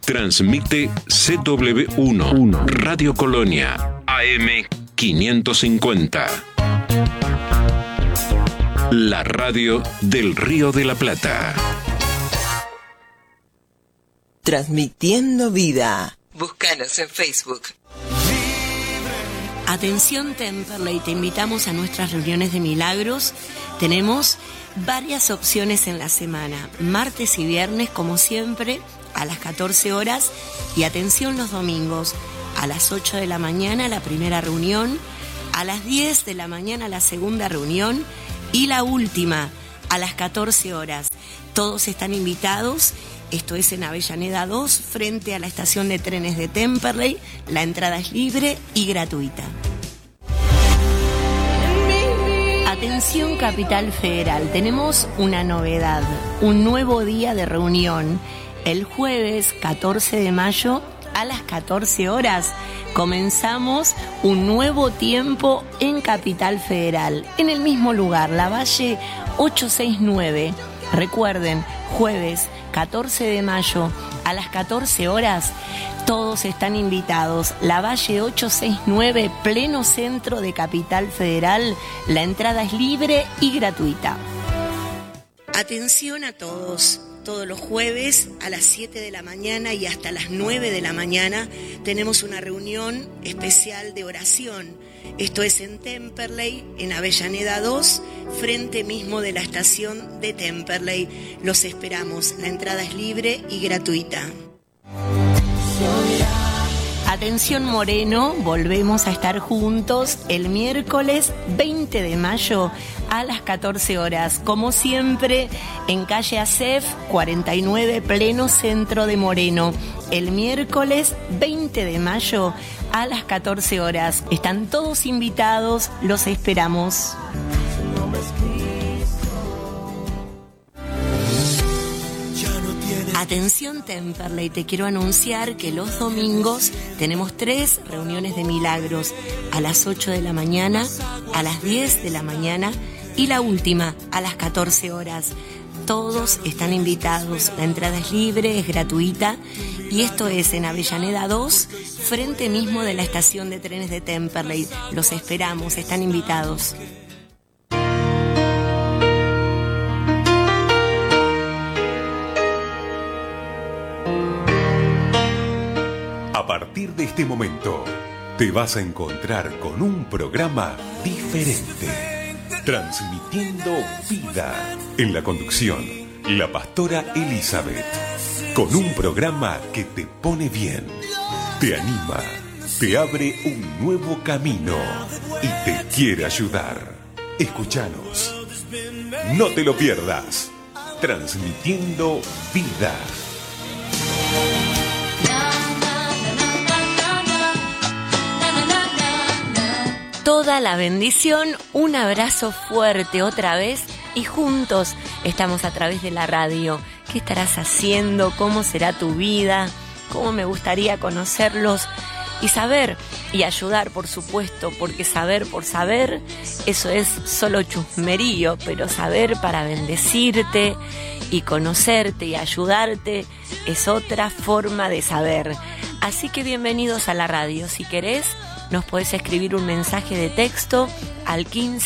Transmite CW1 Radio Colonia AM 550. La radio del Río de la Plata. Transmitiendo vida. Búscanos en Facebook. Atención Temperley, te invitamos a nuestras reuniones de milagros. Tenemos varias opciones en la semana, martes y viernes como siempre a las 14 horas y atención los domingos a las 8 de la mañana la primera reunión, a las 10 de la mañana la segunda reunión y la última a las 14 horas. Todos están invitados. Esto es en Avellaneda 2, frente a la estación de trenes de Temperley. La entrada es libre y gratuita. Atención Capital Federal, tenemos una novedad, un nuevo día de reunión. El jueves 14 de mayo a las 14 horas comenzamos un nuevo tiempo en Capital Federal, en el mismo lugar, Lavalle 869. Recuerden, jueves 14 de mayo a las 14 horas, todos están invitados. Lavalle 869, pleno centro de Capital Federal. La entrada es libre y gratuita. Atención a todos. Todos los jueves a las 7 de la mañana y hasta las 9 de la mañana tenemos una reunión especial de oración. Esto es en Temperley, en Avellaneda 2, frente mismo de la estación de Temperley. Los esperamos. La entrada es libre y gratuita. Atención Moreno, volvemos a estar juntos el miércoles 20 de mayo a las 14 horas, como siempre, en calle ASEF 49, pleno centro de Moreno. El miércoles 20 de mayo a las 14 horas. Están todos invitados, los esperamos. Atención Temperley, te quiero anunciar que los domingos tenemos 3 reuniones de milagros, a las 8 de la mañana, a las 10 de la mañana y la última a las 14 horas. Todos están invitados, la entrada es libre, es gratuita y esto es en Avellaneda 2, frente mismo de la estación de trenes de Temperley. Los esperamos, están invitados. A partir de este momento, te vas a encontrar con un programa diferente, transmitiendo vida. En la conducción, la pastora Elizabeth, con un programa que te pone bien, te anima, te abre un nuevo camino y te quiere ayudar. Escúchanos, no te lo pierdas, transmitiendo vida. Toda la bendición, un abrazo fuerte otra vez y juntos estamos a través de la radio. ¿Qué estarás haciendo? ¿Cómo será tu vida? ¿Cómo me gustaría conocerlos? Y saber y ayudar, por supuesto, porque saber por saber, eso es solo chusmerío, pero saber para bendecirte y conocerte y ayudarte es otra forma de saber. Así que bienvenidos a la radio. Si querés, nos podés escribir un mensaje de texto al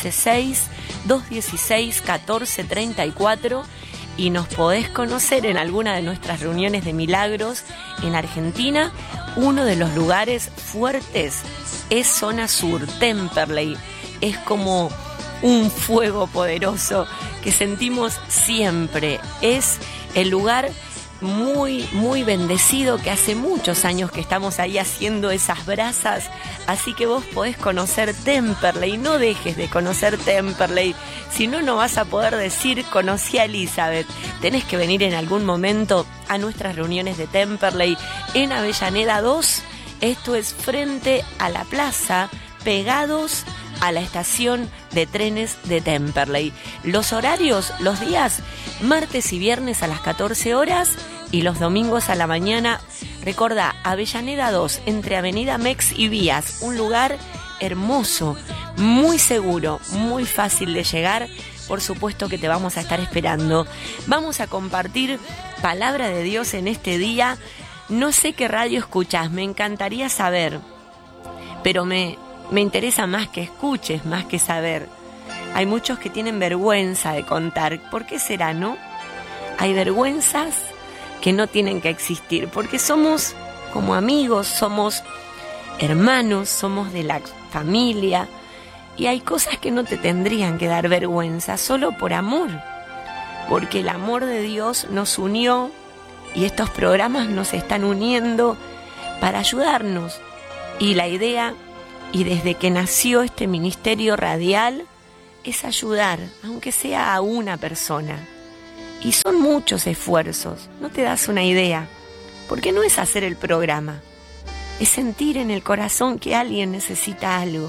156-216-1434 y nos podés conocer en alguna de nuestras reuniones de milagros en Argentina. Uno de los lugares fuertes es Zona Sur, Temperley. Es como un fuego poderoso que sentimos siempre. Es el lugar muy, muy bendecido, que hace muchos años que estamos ahí haciendo esas brasas, así que vos podés conocer Temperley, no dejes de conocer Temperley, si no, no vas a poder decir conocí a Elizabeth. Tenés que venir en algún momento a nuestras reuniones de Temperley en Avellaneda 2, esto es frente a la plaza, pegados a la estación de trenes de Temperley. Los horarios, los días, martes y viernes a las 14 horas y los domingos a la mañana. Recordá, Avellaneda 2, entre Avenida Mex y Vías, un lugar hermoso, muy seguro, muy fácil de llegar. Por supuesto que te vamos a estar esperando. Vamos a compartir palabra de Dios en este día. no sé qué radio escuchás, me encantaría saber, pero me interesa más que escuches, más que saber. Hay muchos que tienen vergüenza de contar. ¿Por qué será, no? Hay vergüenzas que no tienen que existir, porque somos como amigos, somos hermanos, somos de la familia, y hay cosas que no te tendrían que dar vergüenza, solo por amor, porque el amor de Dios nos unió, y estos programas nos están uniendo para ayudarnos. Y la idea, y desde que nació este ministerio radial, es ayudar, aunque sea a una persona. Y son muchos esfuerzos, no te das una idea, porque no es hacer el programa, es sentir en el corazón que alguien necesita algo.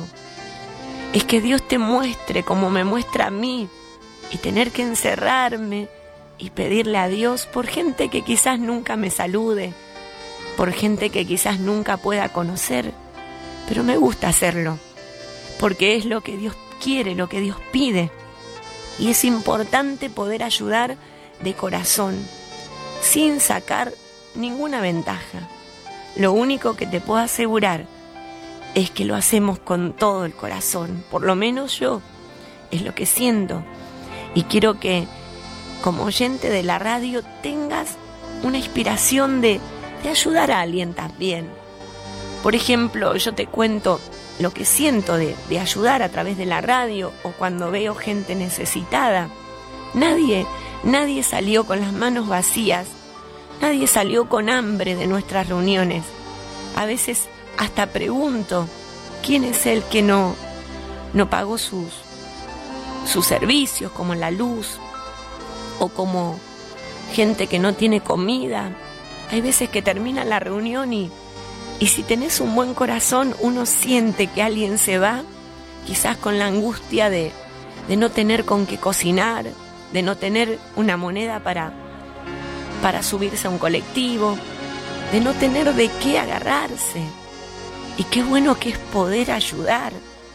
Es que Dios te muestre como me muestra a mí, y tener que encerrarme y pedirle a Dios por gente que quizás nunca me salude, por gente que quizás nunca pueda conocer, pero me gusta hacerlo, porque es lo que Dios quiere, lo que Dios pide, y es importante poder ayudar de corazón, sin sacar ninguna ventaja. Lo único que te puedo asegurar es que lo hacemos con todo el corazón, por lo menos yo, es lo que siento, y quiero que como oyente de la radio tengas una inspiración de ayudar a alguien también. Por ejemplo, yo te cuento lo que siento de ayudar a través de la radio, o cuando veo gente necesitada. Nadie salió con las manos vacías, nadie salió con hambre de nuestras reuniones. A veces hasta pregunto, ¿quién es el que no pagó sus servicios, como la luz, o como gente que no tiene comida? Hay veces que termina la reunión y si tenés un buen corazón, uno siente que alguien se va, quizás con la angustia de no tener con qué cocinar, de no tener una moneda para subirse a un colectivo, de no tener de qué agarrarse. Y qué bueno que es poder ayudar.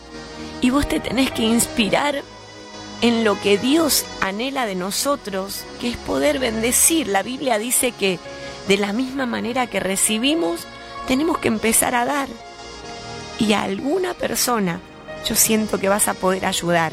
Y vos te tenés que inspirar en lo que Dios anhela de nosotros, que es poder bendecir. La Biblia dice que de la misma manera que recibimos, tenemos que empezar a dar. Y a alguna persona yo siento que vas a poder ayudar.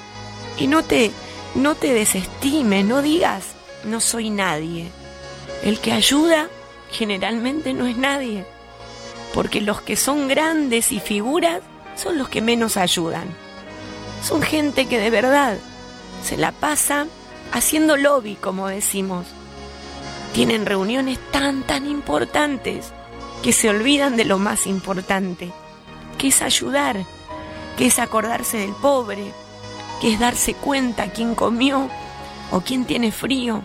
Y no te desestimes, no digas, no soy nadie. El que ayuda generalmente no es nadie, porque los que son grandes y figuras son los que menos ayudan. Son gente que de verdad se la pasa haciendo lobby, como decimos. Tienen reuniones tan importantes que se olvidan de lo más importante, que es ayudar, que es acordarse del pobre, que es darse cuenta quién comió o quién tiene frío.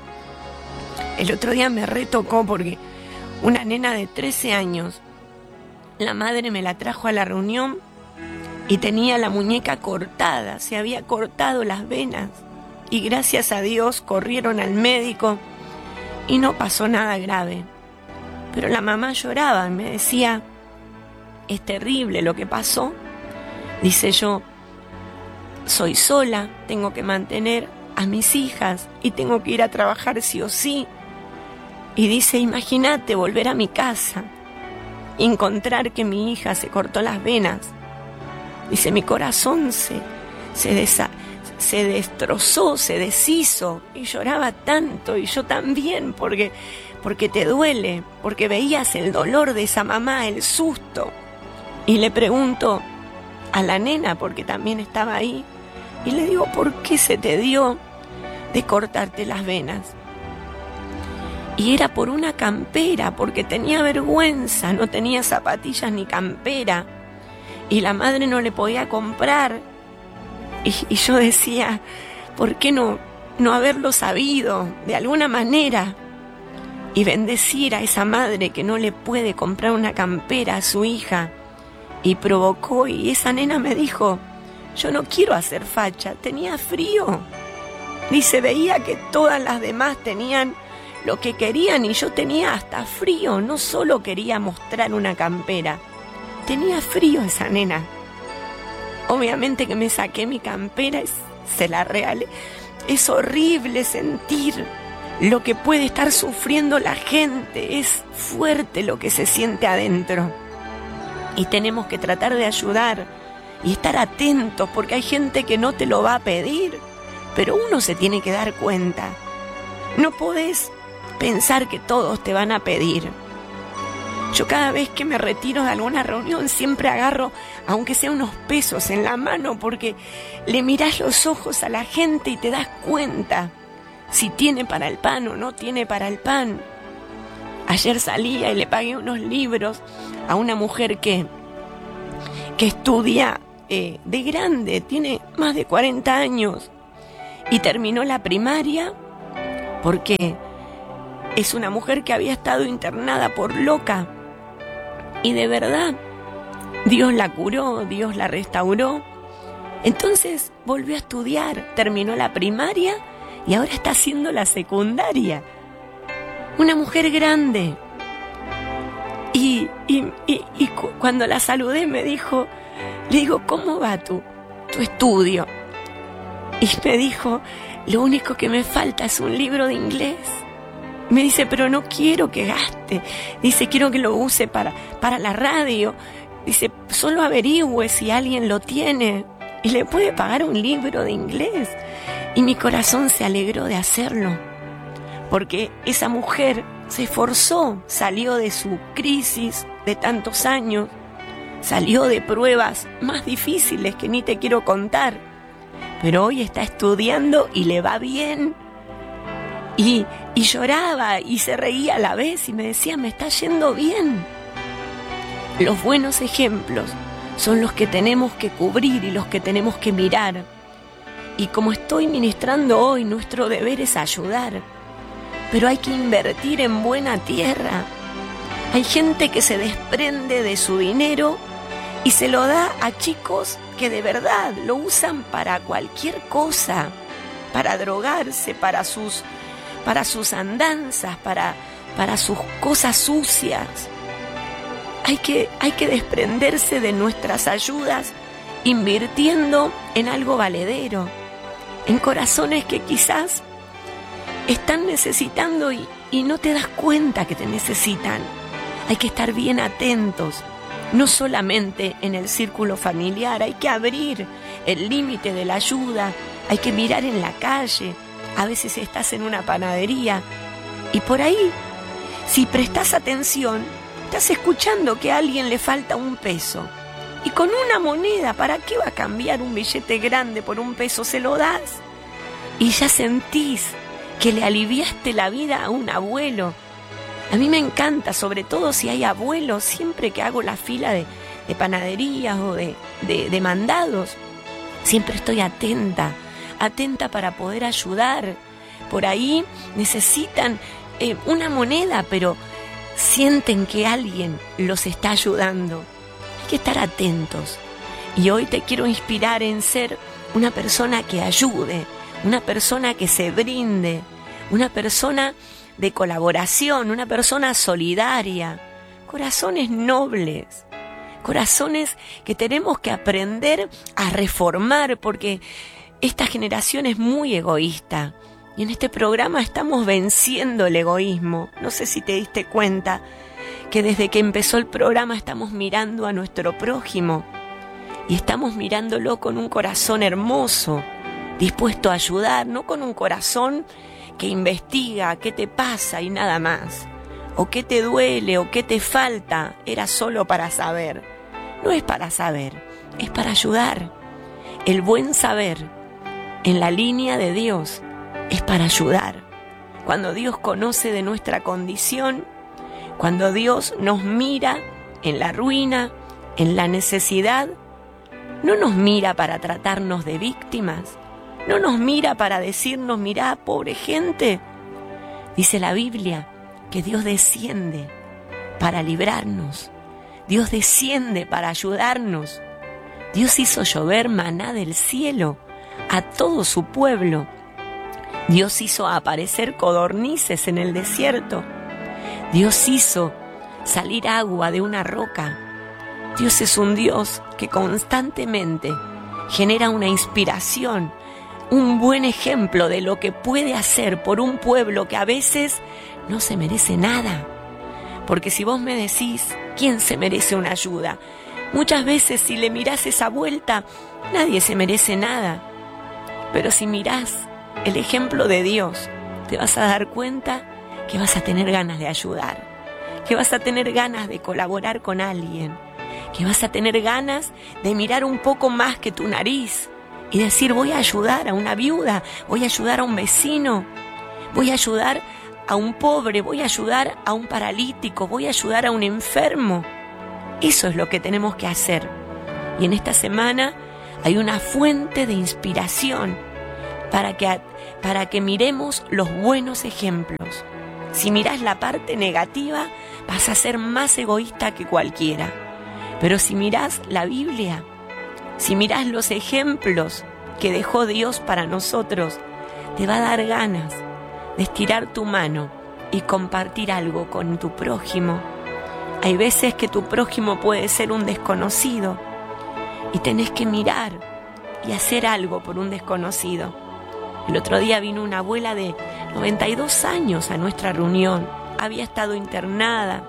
El otro día me retocó porque una nena de 13 años, la madre me la trajo a la reunión y tenía la muñeca cortada, se había cortado las venas, y gracias a Dios corrieron al médico y no pasó nada grave. Pero la mamá lloraba y me decía, es terrible lo que pasó. Dice, yo soy sola, tengo que mantener a mis hijas y tengo que ir a trabajar sí o sí. Y dice, imagínate volver a mi casa y encontrar que mi hija se cortó las venas. Dice, mi corazón se destrozó, se deshizo, y lloraba tanto, y yo también, porque te duele, porque veías el dolor de esa mamá, el susto. Y le pregunto a la nena, porque también estaba ahí, y le digo, ¿por qué se te dio de cortarte las venas? Y era por una campera, porque tenía vergüenza, no tenía zapatillas ni campera, y la madre no le podía comprar. Y yo decía, ¿por qué no haberlo sabido de alguna manera? Y bendecir a esa madre que no le puede comprar una campera a su hija. Y provocó, y esa nena me dijo, yo no quiero hacer facha, tenía frío. Dice, veía que todas las demás tenían lo que querían y yo tenía hasta frío, no solo quería mostrar una campera, tenía frío esa nena. Obviamente que me saqué mi campera y se la regalé. Es horrible sentir lo que puede estar sufriendo la gente. Es fuerte lo que se siente adentro. Y tenemos que tratar de ayudar y estar atentos, porque hay gente que no te lo va a pedir, pero uno se tiene que dar cuenta. No podés pensar que todos te van a pedir. Yo cada vez que me retiro de alguna reunión siempre agarro, aunque sea unos pesos en la mano, porque le mirás los ojos a la gente y te das cuenta si tiene para el pan o no tiene para el pan. Ayer salía y le pagué unos libros a una mujer que estudia de grande, tiene más de 40 años y terminó la primaria porque es una mujer que había estado internada por loca. Y de verdad, Dios la curó, Dios la restauró. Entonces volvió a estudiar, terminó la primaria y ahora está haciendo la secundaria. Una mujer grande. Y cuando la saludé le digo, ¿cómo va tu estudio? Y me dijo, lo único que me falta es un libro de inglés. Me dice, pero no quiero que gaste. Dice, quiero que lo use para la radio. Dice, solo averigüe si alguien lo tiene y le puede pagar un libro de inglés. Y mi corazón se alegró de hacerlo, porque esa mujer se esforzó, salió de su crisis de tantos años, salió de pruebas más difíciles que ni te quiero contar, pero hoy está estudiando y le va bien. Y lloraba y se reía a la vez y me decía, me está yendo bien. Los buenos ejemplos son los que tenemos que cubrir y los que tenemos que mirar. Y como estoy ministrando hoy, nuestro deber es ayudar. Pero hay que invertir en buena tierra. Hay gente que se desprende de su dinero y se lo da a chicos que de verdad lo usan para cualquier cosa, para drogarse, para sus andanzas, para sus cosas sucias. Hay que desprenderse de nuestras ayudas invirtiendo en algo valedero, en corazones que quizás están necesitando y no te das cuenta que te necesitan. Hay que estar bien atentos, no solamente en el círculo familiar, hay que abrir el límite de la ayuda, hay que mirar en la calle. A veces estás en una panadería y por ahí, si prestas atención, estás escuchando que a alguien le falta un peso. Y con una moneda, ¿para qué va a cambiar un billete grande por un peso? Se lo das y ya sentís que le aliviaste la vida a un abuelo. A mí me encanta, sobre todo si hay abuelos, siempre que hago la fila de panaderías o de mandados, siempre estoy atenta para poder ayudar. Por ahí necesitan una moneda, pero sienten que alguien los está ayudando. Hay que estar atentos. Y hoy te quiero inspirar en ser una persona que ayude, una persona que se brinde, una persona de colaboración, una persona solidaria. Corazones nobles, corazones que tenemos que aprender a reformar, porque esta generación es muy egoísta y en este programa estamos venciendo el egoísmo. No sé si te diste cuenta que desde que empezó el programa estamos mirando a nuestro prójimo y estamos mirándolo con un corazón hermoso, dispuesto a ayudar, no con un corazón que investiga qué te pasa y nada más, o qué te duele o qué te falta, era solo para saber. No es para saber, es para ayudar. El buen saber en la línea de Dios es para ayudar. Cuando Dios conoce de nuestra condición, cuando Dios nos mira en la ruina, en la necesidad, no nos mira para tratarnos de víctimas, no nos mira para decirnos, mirá, pobre gente. Dice la Biblia que Dios desciende para librarnos, Dios desciende para ayudarnos. Dios hizo llover maná del cielo a todo su pueblo. Dios hizo aparecer codornices en el desierto. Dios hizo salir agua de una roca. Dios es un Dios que constantemente genera una inspiración un buen ejemplo de lo que puede hacer por un pueblo que a veces no se merece nada. Porque si vos me decís, ¿quién se merece una ayuda? Muchas veces si le mirás esa vuelta, nadie se merece nada. Pero si mirás el ejemplo de Dios, te vas a dar cuenta que vas a tener ganas de ayudar, que vas a tener ganas de colaborar con alguien, que vas a tener ganas de mirar un poco más que tu nariz y decir, voy a ayudar a una viuda, voy a ayudar a un vecino, voy a ayudar a un pobre, voy a ayudar a un paralítico, voy a ayudar a un enfermo. Eso es lo que tenemos que hacer. Y en esta semana hay una fuente de inspiración para que miremos los buenos ejemplos. Si mirás la parte negativa, vas a ser más egoísta que cualquiera. Pero si mirás la Biblia, si mirás los ejemplos que dejó Dios para nosotros, te va a dar ganas de estirar tu mano y compartir algo con tu prójimo. Hay veces que tu prójimo puede ser un desconocido y tenés que mirar y hacer algo por un desconocido. El otro día vino una abuela de 92 años a nuestra reunión. Había estado internada.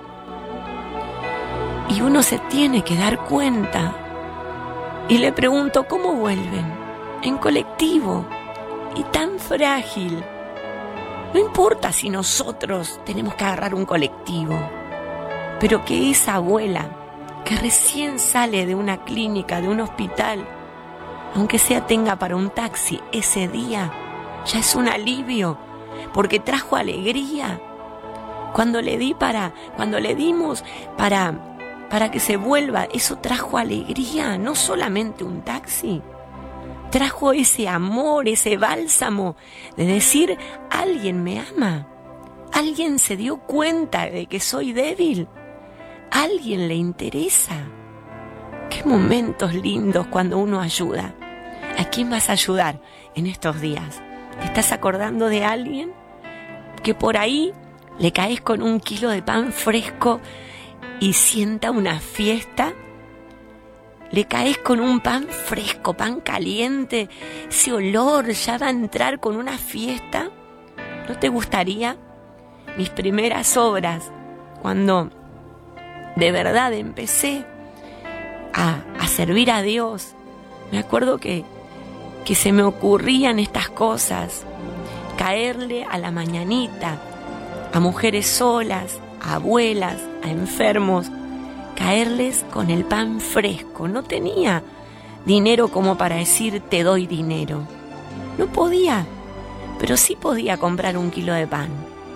Y uno se tiene que dar cuenta. Y le pregunto, ¿cómo vuelven? En colectivo. Y tan frágil. No importa si nosotros tenemos que agarrar un colectivo. Pero que esa abuela, que recién sale de una clínica, de un hospital, aunque sea tenga para un taxi ese día, ya es un alivio, porque trajo alegría. Cuando le dimos para que se vuelva, eso trajo alegría, no solamente un taxi. Trajo ese amor, ese bálsamo de decir, alguien me ama, alguien se dio cuenta de que soy débil, alguien le interesa. Qué momentos lindos cuando uno ayuda. ¿A quién vas a ayudar en estos días? ¿Te estás acordando de alguien que por ahí le caes con 1 kilo de pan fresco y sienta una fiesta? Le caes con un pan fresco, pan caliente, ese olor ya va a entrar con una fiesta. ¿No te gustaría? Mis primeras obras, cuando de verdad empecé a servir a Dios, me acuerdo que se me ocurrían estas cosas, caerle a la mañanita, a mujeres solas, a abuelas, a enfermos, caerles con el pan fresco. No tenía dinero como para decir te doy dinero. No podía, pero sí podía comprar 1 kilo de pan.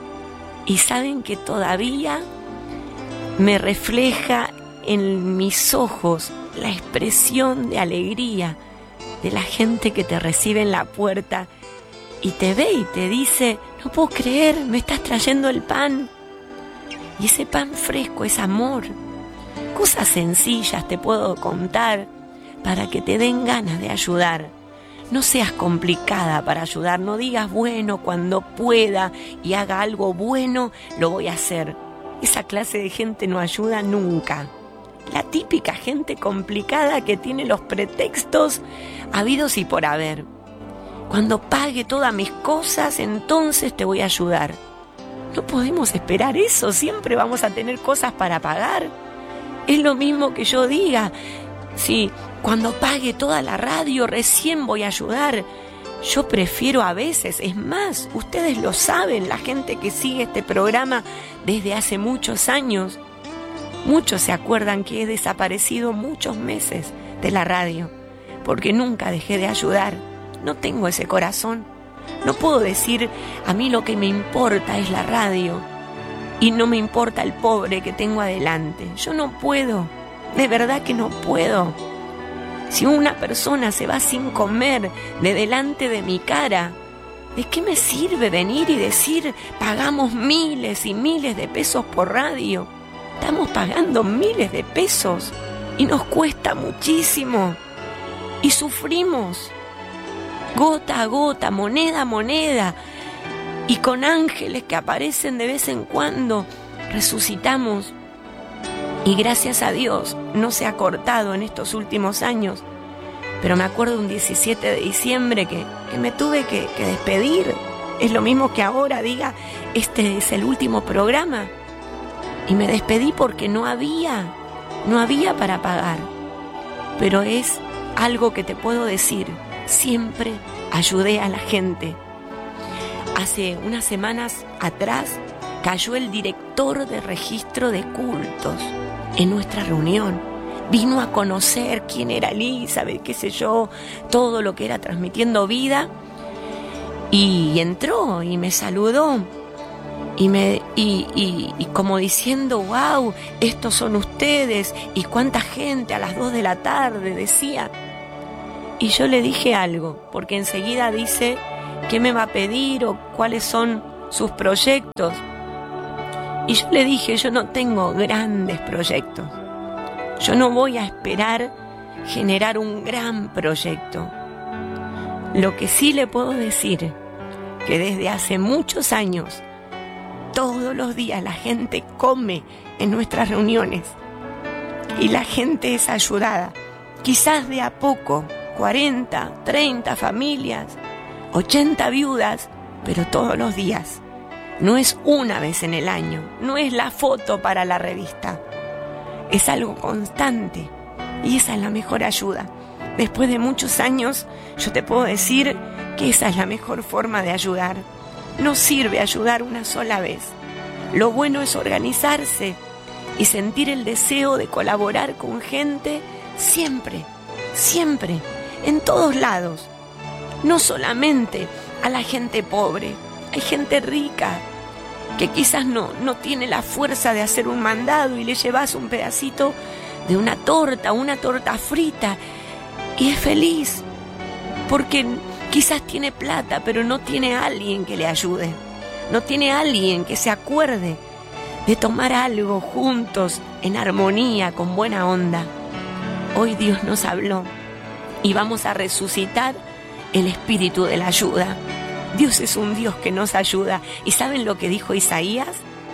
Y saben que todavía me refleja en mis ojos la expresión de alegría de la gente que te recibe en la puerta y te ve y te dice, no puedo creer, me estás trayendo el pan. Y ese pan fresco es amor. Cosas sencillas te puedo contar para que te den ganas de ayudar. No seas complicada para ayudar, no digas, bueno, cuando pueda y haga algo bueno, lo voy a hacer. Esa clase de gente no ayuda nunca. La típica gente complicada que tiene los pretextos habidos y por haber. Cuando pague todas mis cosas, entonces te voy a ayudar. No podemos esperar eso, siempre vamos a tener cosas para pagar. Es lo mismo que yo diga, sí, cuando pague toda la radio recién voy a ayudar. Yo prefiero a veces, es más, ustedes lo saben, la gente que sigue este programa desde hace muchos años, muchos se acuerdan que he desaparecido muchos meses de la radio, porque nunca dejé de ayudar. No tengo ese corazón. No puedo decir, a mí lo que me importa es la radio y no me importa el pobre que tengo adelante. Yo no puedo, de verdad que no puedo. Si una persona se va sin comer de delante de mi cara, ¿de qué me sirve venir y decir, pagamos miles y miles de pesos por radio? Estamos pagando miles de pesos y nos cuesta muchísimo y sufrimos. Gota a gota, moneda a moneda, y con ángeles que aparecen de vez en cuando, resucitamos. Y gracias a Dios no se ha cortado en estos últimos años, Pero me acuerdo un 17 de diciembre que me tuve que despedir. Es lo mismo que ahora diga, este es el último programa. Y me despedí porque no había para pagar. Pero es algo que te puedo decir, siempre ayudé a la gente. Hace unas semanas atrás cayó el director de registro de cultos en nuestra reunión. Vino a conocer quién era Elizabeth, qué sé yo, todo lo que era Transmitiendo Vida. Y entró y me saludó. Y como diciendo, wow, estos son ustedes. Y cuánta gente a las 2 de la tarde, decía. Y yo le dije algo, porque enseguida dice qué me va a pedir o cuáles son sus proyectos. Y yo le dije, yo no tengo grandes proyectos. Yo no voy a esperar generar un gran proyecto. Lo que sí le puedo decir, que desde hace muchos años, todos los días la gente come en nuestras reuniones y la gente es ayudada, quizás de a poco, 40, 30 familias, 80 viudas, pero todos los días. No es una vez en el año, no es la foto para la revista, es algo constante y esa es la mejor ayuda. Después de muchos años, yo te puedo decir que esa es la mejor forma de ayudar. No sirve ayudar una sola vez. Lo bueno es organizarse y sentir el deseo de colaborar con gente siempre, siempre, en todos lados. No solamente a la gente pobre, hay gente rica que quizás no tiene la fuerza de hacer un mandado y le llevas un pedacito de una torta frita y es feliz porque quizás tiene plata, pero no tiene a alguien que le ayude. No tiene a alguien que se acuerde de tomar algo juntos, en armonía, con buena onda. Hoy Dios nos habló y vamos a resucitar el espíritu de la ayuda. Dios es un Dios que nos ayuda. ¿Y saben lo que dijo Isaías?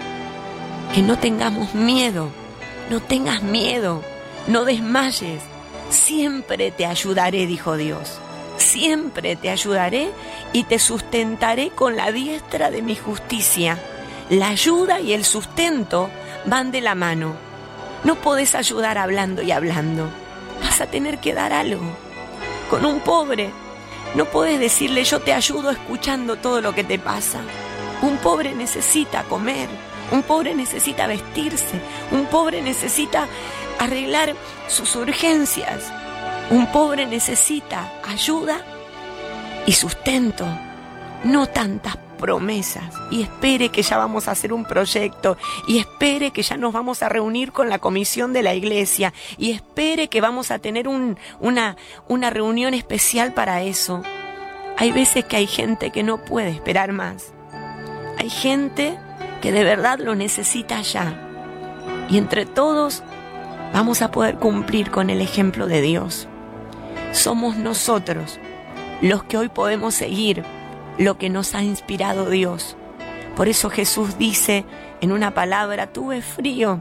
Que no tengamos miedo, no tengas miedo, no desmayes. Siempre te ayudaré, dijo Dios. Siempre te ayudaré y te sustentaré con la diestra de mi justicia. La ayuda y el sustento van de la mano. No podés ayudar hablando y hablando. Vas a tener que dar algo. Con un pobre, no podés decirle yo te ayudo escuchando todo lo que te pasa. Un pobre necesita comer. Un pobre necesita vestirse. Un pobre necesita arreglar sus urgencias. Un pobre necesita ayuda y sustento, no tantas promesas. Y espere que ya vamos a hacer un proyecto, y espere que ya nos vamos a reunir con la comisión de la iglesia, y espere que vamos a tener una reunión especial para eso. Hay veces que hay gente que no puede esperar más. Hay gente que de verdad lo necesita ya. Y entre todos vamos a poder cumplir con el ejemplo de Dios. Somos nosotros los que hoy podemos seguir lo que nos ha inspirado Dios. Por eso Jesús dice en una palabra, tuve frío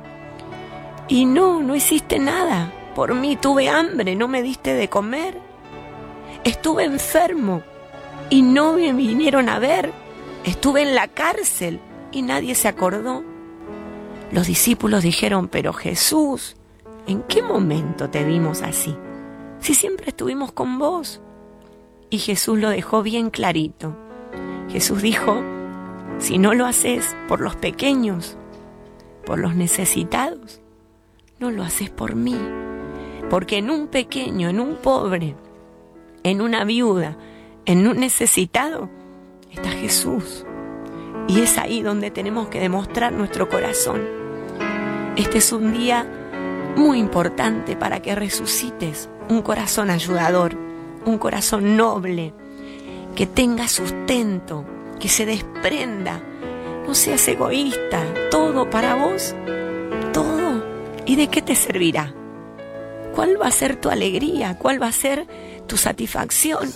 y no hiciste nada por mí, tuve hambre, no me diste de comer, estuve enfermo y no me vinieron a ver, estuve en la cárcel y nadie se acordó. Los discípulos dijeron, pero Jesús, ¿en qué momento te vimos así? Si siempre estuvimos con vos. Y Jesús lo dejó bien clarito. Jesús dijo, si no lo haces por los pequeños, por los necesitados, no lo haces por mí. Porque en un pequeño, en un pobre, en una viuda, en un necesitado, está Jesús. Y es ahí donde tenemos que demostrar nuestro corazón. Este es un día muy importante para que resucites un corazón ayudador, un corazón noble, que tenga sustento, que se desprenda, no seas egoísta, todo para vos, todo. ¿Y de qué te servirá? ¿Cuál va a ser tu alegría? ¿Cuál va a ser tu satisfacción?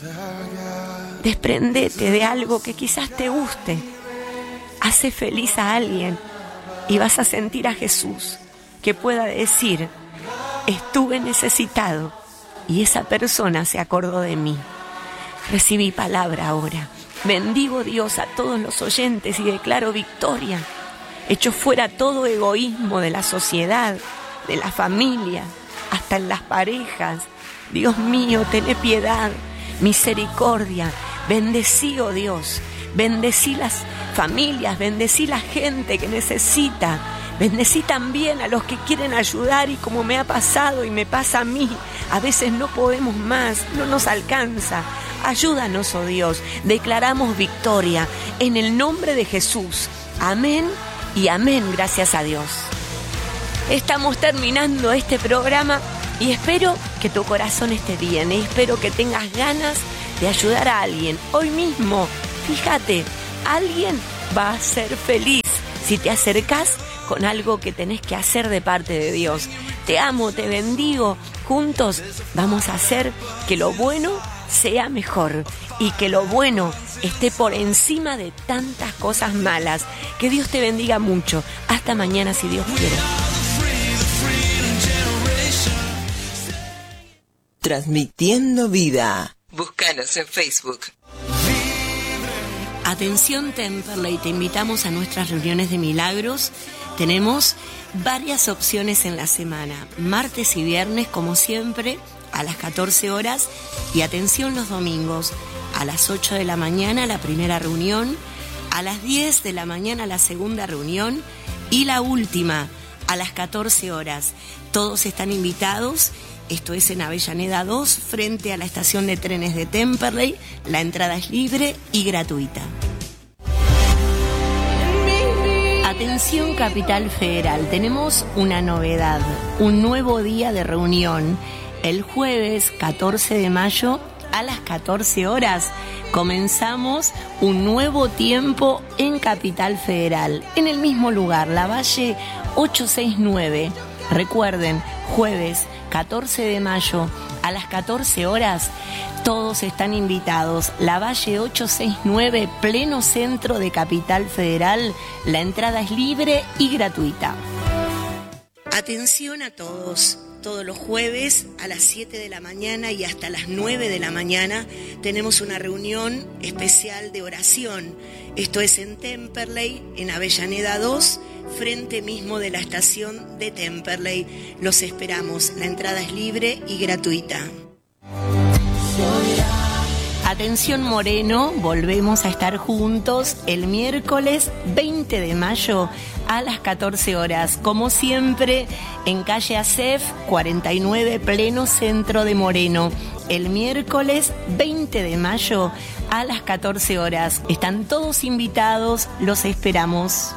Desprendete de algo que quizás te guste, hace feliz a alguien y vas a sentir a Jesús que pueda decir, estuve necesitado y esa persona se acordó de mí. Recibí palabra ahora. Bendigo, Dios, a todos los oyentes y declaro victoria. Echo fuera todo egoísmo de la sociedad, de la familia, hasta en las parejas. Dios mío, tené piedad, misericordia. Bendecí, oh Dios, bendecí las familias, bendecí la gente que necesita. Bendecí también a los que quieren ayudar y como me ha pasado y me pasa a mí, a veces no podemos más, no nos alcanza. Ayúdanos, oh Dios, declaramos victoria en el nombre de Jesús. Amén y amén, gracias a Dios. Estamos terminando este programa y espero que tu corazón esté bien y espero que tengas ganas de ayudar a alguien. Hoy mismo, fíjate, alguien va a ser feliz si te acercás con algo que tenés que hacer de parte de Dios. Te amo, te bendigo. Juntos vamos a hacer que lo bueno sea mejor y que lo bueno esté por encima de tantas cosas malas. Que Dios te bendiga mucho. Hasta mañana, si Dios quiere. Transmitiendo vida. Búscanos en Facebook. Atención Temperley, te invitamos a nuestras reuniones de milagros. Tenemos varias opciones en la semana, martes y viernes como siempre a las 14 horas y atención los domingos a las 8 de la mañana la primera reunión, a las 10 de la mañana la segunda reunión y la última a las 14 horas. Todos están invitados. Esto es en Avellaneda 2, frente a la estación de trenes de Temperley. La entrada es libre y gratuita. Atención Capital Federal, tenemos una novedad, un nuevo día de reunión. El jueves 14 de mayo a las 14 horas comenzamos un nuevo tiempo en Capital Federal, en el mismo lugar, La Valle 869. Recuerden, jueves 14 de mayo a las 14 horas, todos están invitados. La Valle 869, pleno centro de Capital Federal. La entrada es libre y gratuita. Atención a todos. Todos los jueves a las 7 de la mañana y hasta las 9 de la mañana tenemos una reunión especial de oración. Esto es en Temperley, en Avellaneda 2, frente mismo de la estación de Temperley. Los esperamos. La entrada es libre y gratuita. Atención Moreno, volvemos a estar juntos el miércoles 20 de mayo a las 14 horas, como siempre, en calle Acef 49, pleno centro de Moreno. El miércoles 20 de mayo a las 14 horas. Están todos invitados, los esperamos.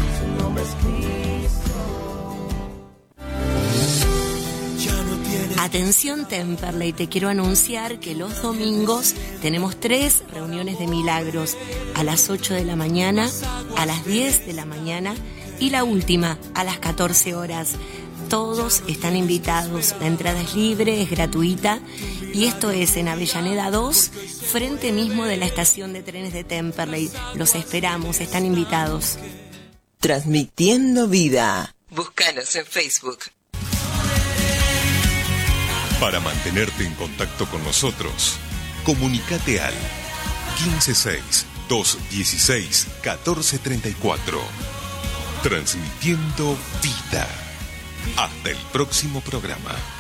Atención Temperley, te quiero anunciar que los domingos tenemos 3 reuniones de milagros, a las 8 de la mañana, a las 10 de la mañana y la última a las 14 horas. Todos están invitados, la entrada es libre, es gratuita y esto es en Avellaneda 2, frente mismo de la estación de trenes de Temperley. Los esperamos, están invitados. Transmitiendo vida. Búscanos en Facebook. Para mantenerte en contacto con nosotros, comunícate al 156-216-1434. Transmitiendo vida. Hasta el próximo programa.